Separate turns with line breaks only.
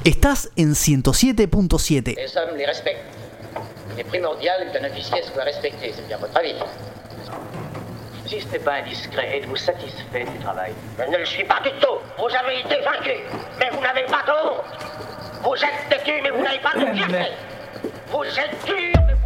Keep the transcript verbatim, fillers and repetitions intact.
Estás en ciento siete punto siete.
Les hommes les respectent. Il est primordial qu'un officier soit respecté, c'est bien votre avis.
Si ce n'est pas indiscret, êtes-vous satisfait du travail?
Je ne le suis pas du tout. Vous avez été vaincu, mais vous n'avez pas de honte. Vous êtes têtu, mais vous n'avez pas de fierté. Vous êtes dur, mais